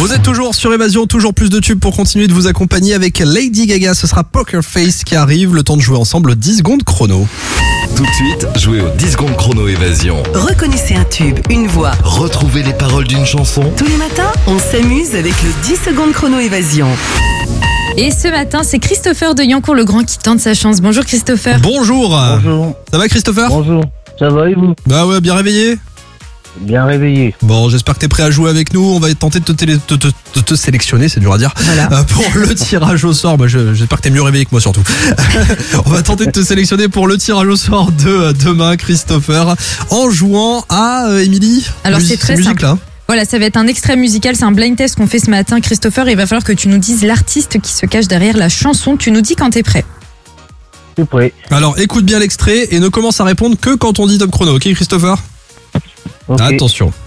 Vous êtes toujours sur Évasion, toujours plus de tubes pour continuer de vous accompagner avec Lady Gaga. Ce sera Poker Face qui arrive, le temps de jouer ensemble 10 secondes chrono. Tout de suite, jouez aux 10 secondes chrono Évasion. Reconnaissez un tube, une voix. Retrouvez les paroles d'une chanson. Tous les matins, on s'amuse avec le 10 secondes chrono Évasion. Et ce matin, c'est Christopher de Yancourt-le-Grand qui tente sa chance. Bonjour Christopher. Bonjour. Bonjour. Ça va Christopher? Bonjour. Ça va et vous? Bah ouais, bien réveillé? Bien réveillé. Bon, j'espère que t'es prêt à jouer avec nous. On va tenter de te sélectionner, c'est dur à dire. Voilà. Pour le tirage au sort. Bah, j'espère que t'es mieux réveillé que moi surtout. On va tenter de te sélectionner pour le tirage au sort de demain, Christopher, en jouant à Émilie. Alors, c'est très musique simple. là. Voilà, ça va être un extrait musical, c'est un blind test qu'on fait ce matin. Christopher, il va falloir que tu nous dises l'artiste qui se cache derrière la chanson. Tu nous dis quand t'es prêt. C'est prêt. Alors écoute bien l'extrait et ne commence à répondre que quand on dit top chrono, ok Christopher? Ok. Attention.